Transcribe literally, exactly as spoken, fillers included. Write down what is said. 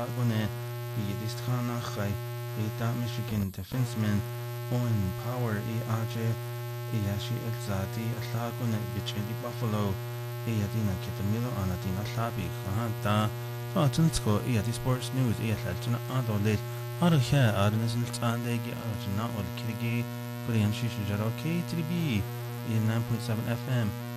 Gagone, Yidis Khanachai, Eta Michigan defenseman Owen Power E A J, Eashi Elzati, Atlagone, Bicheli Buffalo, Eadina Kitamilo, Anadina Labi, Kahanta, Fatunsko, Eadi Sports News, Eatlachina Adolit, Adohe, Adenisl Tandegi, Arjuna, or Kirigi, Korean Shishu Jaro K three B, nine point seven F M.